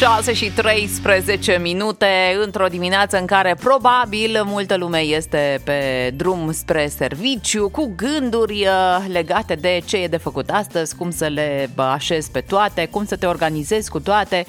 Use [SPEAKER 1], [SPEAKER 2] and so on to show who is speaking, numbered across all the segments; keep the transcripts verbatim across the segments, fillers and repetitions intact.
[SPEAKER 1] șase și treisprezece minute într-o dimineață în care probabil multă lume este pe drum spre serviciu cu gânduri legate de ce e de făcut astăzi, cum să le așezi pe toate, cum să te organizezi cu toate,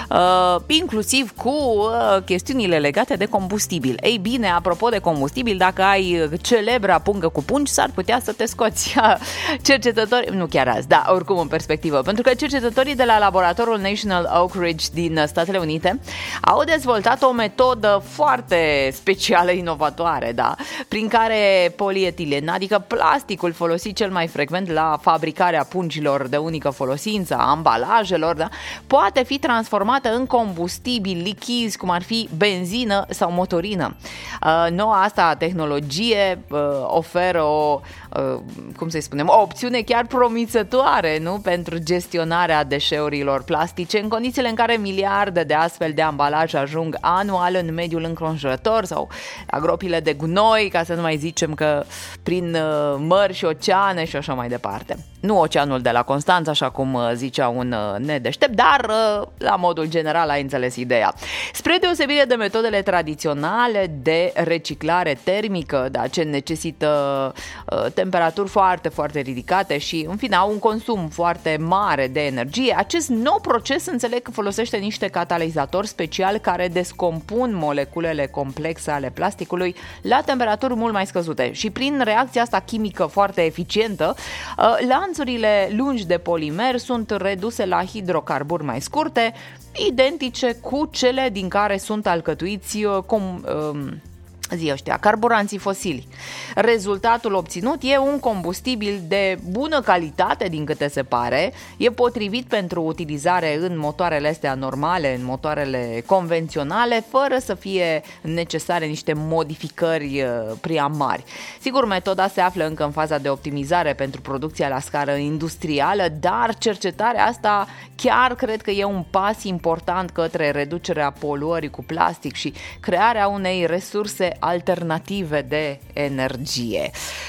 [SPEAKER 1] inclusiv cu chestiunile legate de combustibil. Ei bine, apropo de combustibil, dacă ai celebra pungă cu pungi, s-ar putea să te scoți. Cercetători, nu chiar azi, da, oricum în perspectivă, pentru că cercetătorii de la laboratorul National Oak Ridge din Statele Unite au dezvoltat o metodă foarte specială, inovatoare, da, prin care polietilen, adică plasticul folosit cel mai frecvent la fabricarea pungilor de unică folosință, a ambalajelor, da, poate fi transformată în combustibil lichizi, cum ar fi benzină sau motorină. Uh, noua asta tehnologie uh, oferă o, uh, cum să-i spunem, o opțiune chiar promițătoare, nu, pentru gestionarea deșeurilor plastice în condițiile în care miliarde de astfel de ambalaje ajung anual în mediul înconjurător sau la gropile de gunoi, ca să nu mai zicem că prin mări și oceane și așa mai departe. Nu oceanul de la Constanța, așa cum zicea un nedeștept, dar la modul general ai înțeles ideea. Spre deosebire de metodele tradiționale de reciclare termică, da, ce necesită uh, temperaturi foarte, foarte ridicate și, în fine, au un consum foarte mare de energie, acest nou proces înțeleg că folosește niște catalizatori speciali care descompun moleculele complexe ale plasticului la temperaturi mult mai scăzute și prin reacția asta chimică foarte eficientă, uh, lanțurile lungi de polimer sunt reduse la hidrocarburi mai scurte, identice cu cele din care sunt alcătuiți com, um, zi ăștia, carburanții fosili. Rezultatul obținut e un combustibil de bună calitate, din câte se pare, e potrivit pentru utilizare în motoarele astea normale, în motoarele convenționale, fără să fie necesare niște modificări prea mari. Sigur, metoda se află încă în faza de optimizare pentru producția la scară industrială, dar cercetarea asta chiar cred că e un pas important către reducerea poluării cu plastic și crearea unei resurse alternative de energie.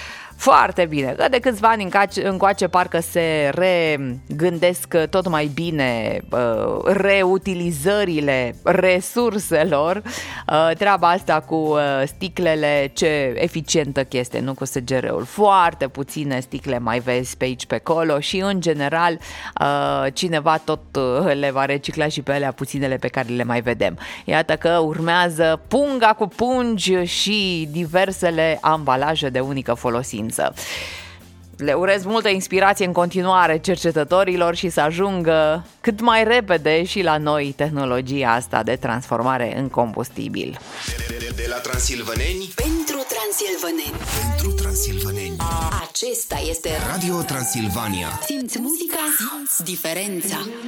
[SPEAKER 1] Foarte bine, că de câțiva ani încoace parcă se regândesc tot mai bine uh, reutilizările resurselor. Uh, treaba asta cu uh, sticlele, ce eficientă chestie, nu cu S G R-ul. Foarte puține sticle mai vezi pe aici, pe acolo și în general uh, cineva tot uh, le va recicla și pe alea puținele pe care le mai vedem. Iată că urmează punga cu pungi și diversele ambalaje de unică folosință. Le urez multă inspirație în continuare cercetătorilor și să ajungă cât mai repede și la noi tehnologia asta de transformare în combustibil.
[SPEAKER 2] De, de, de la Transilvaneni
[SPEAKER 3] pentru Transilvaneni.
[SPEAKER 2] Pentru Transilvaneni.
[SPEAKER 3] Acesta este
[SPEAKER 2] Radio Transilvania.
[SPEAKER 3] Simți muzica, simți diferența.